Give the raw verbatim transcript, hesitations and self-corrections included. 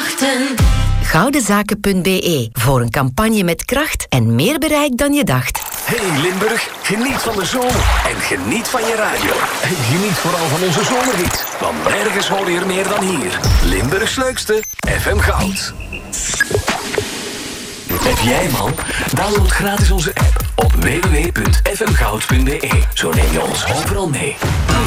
wachten. Goudenzaken punt b e voor een campagne met kracht en meer bereik dan je dacht. Hey Limburg, geniet van de zon en geniet van je radio. Geniet vooral van onze zomerhit, want nergens hoor je er meer dan hier. Limburgs leukste, F M Goud. Heb jij man? Download gratis onze app op w w w punt f m goud punt b e. Zo neem je ons overal mee.